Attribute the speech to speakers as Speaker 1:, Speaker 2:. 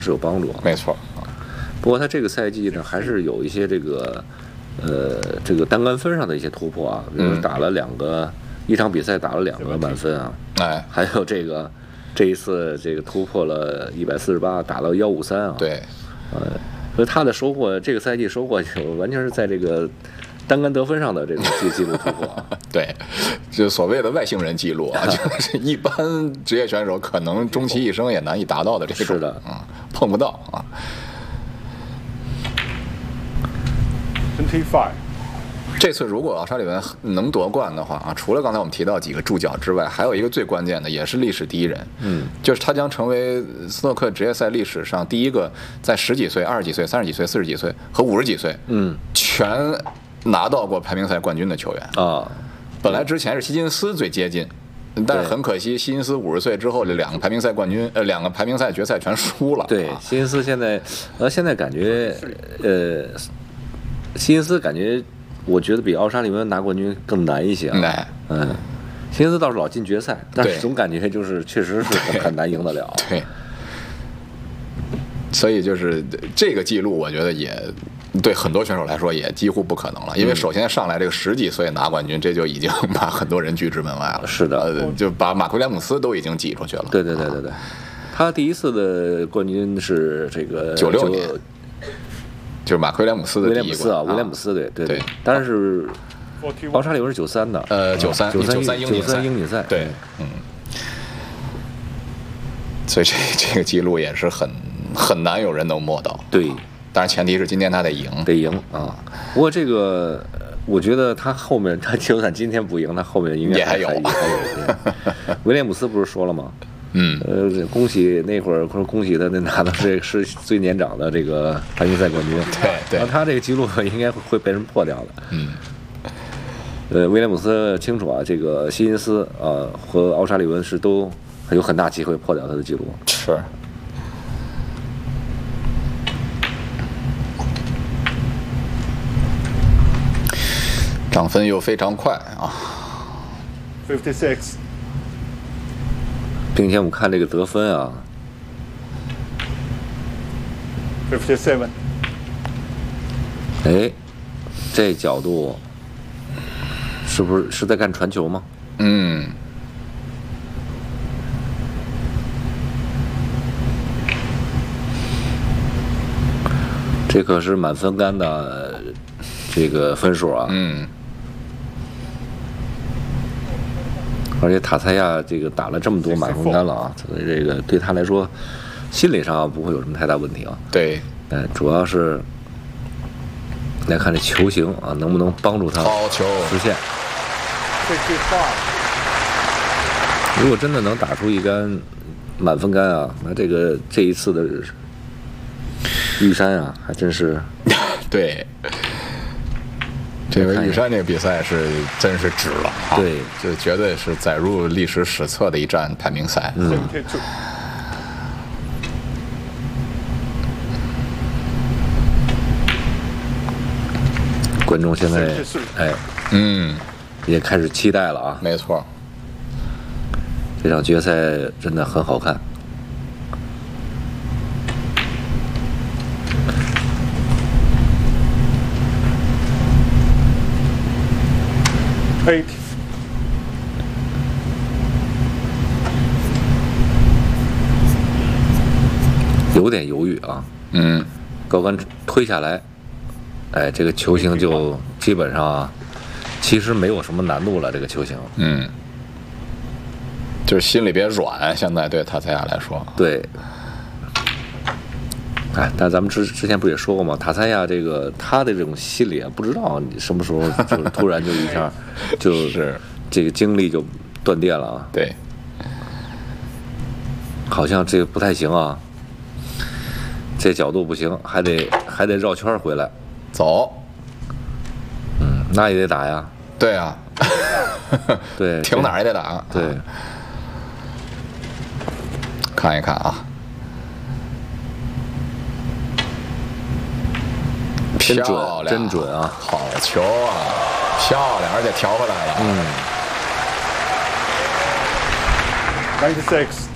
Speaker 1: 是有帮助。
Speaker 2: 没错。
Speaker 1: 不过他这个赛季呢，还是有一些这个单杆分上的一些突破啊，比如打了一场比赛打了2个满分啊，
Speaker 2: 哎，
Speaker 1: 还有这一次这个突破了148，打到153啊。
Speaker 2: 对，
Speaker 1: 所以他的收获，这个赛季收获就完全是在这个单杆得分上的这个记录突破啊。
Speaker 2: 对，就所谓的外星人记录啊，就是一般职业选手可能终其一生也难以达到的这种，
Speaker 1: 是的，
Speaker 2: 碰不到啊。
Speaker 3: 25。
Speaker 2: 这次如果奥沙利文能夺冠的话啊，除了刚才我们提到几个助教之外，还有一个最关键的，也是历史第一人，就是他将成为斯诺克职业赛历史上第一个在10几岁、20几岁、30几岁、40几岁和50几岁，全拿到过排名赛冠军的球员
Speaker 1: 啊。
Speaker 2: 本来之前是希金斯最接近，但是很可惜，希金斯50岁之后，这2个排名赛冠军，2个排名赛决赛全输了。
Speaker 1: 对，希金斯现在感觉，希金斯感觉。我觉得比奥沙利文拿冠军更难一些啊。希金斯倒是老进决赛，但是总感觉就是确实是很难赢得了。
Speaker 2: 对，所以就是这个记录，我觉得也对很多选手来说也几乎不可能了，因为首先上来这个10几岁拿冠军，这就已经把很多人拒之门外了。
Speaker 1: 是的，
Speaker 2: 就把马奎廉姆斯都已经挤出去了。
Speaker 1: 对，他第一次的冠军是这个
Speaker 2: 96年。就是马奎廉姆斯的第一冠，
Speaker 1: 威廉姆斯对，但是奥沙利文是93的
Speaker 2: ，93
Speaker 1: 英锦赛，
Speaker 2: 对，所以这个记录也是很难有人能摸到，
Speaker 1: 对，
Speaker 2: 当然前提是今天他得赢
Speaker 1: 啊。不过这个我觉得他后面他就算今天不赢，他后面应该还有。威廉姆斯不是说了吗？恭喜那会儿，恭喜他那拿的是最年长的这个排名赛冠军。
Speaker 2: 对，
Speaker 1: 然后他这个记录应该会被人破掉的。威廉姆斯清楚啊，这个希金斯和奥沙利文是都有很大机会破掉他的记录。
Speaker 2: 是。涨分又非常快啊。
Speaker 3: 56。
Speaker 1: 并且我们看这个得分啊
Speaker 3: 57。
Speaker 1: 这角度是不是在干传球吗？这可是满分杆的这个分数啊。而且塔塞亚这个打了这么多满分杆了啊，所以这个对他来说，心理上不会有什么太大问题啊。
Speaker 2: 对，
Speaker 1: 主要是来看这球型啊，能不能帮助他实现。如果真的能打出一杆满分杆啊，那这一次的玉山啊，还真是
Speaker 2: 对。这个玉山这个比赛真是值了啊！
Speaker 1: 对，
Speaker 2: 就绝对是载入历史史册的一战排名赛。
Speaker 1: 观众现在也开始期待了啊！
Speaker 2: 没错，
Speaker 1: 这场决赛真的很好看。
Speaker 3: 8。
Speaker 1: 有点犹豫啊。高杆推下来，这个球型就基本上其实没有什么难度了。这个球型，
Speaker 2: 就是心里别软。现在对塔塞亚来说，
Speaker 1: 对。但咱们之前不也说过吗？塔塞亚他的这种心理啊，不知道什么时候就突然就一下就是这个精力就断电了啊。
Speaker 2: 对，
Speaker 1: 好像这个不太行啊，这角度不行，还得绕圈回来
Speaker 2: 走。
Speaker 1: 那也得打呀。
Speaker 2: 对啊，
Speaker 1: 对，
Speaker 2: 停哪儿也得打。
Speaker 1: 对，
Speaker 2: 看一看啊。
Speaker 1: 真准啊！
Speaker 2: 好球啊，漂亮，而且调回来了。
Speaker 3: 96。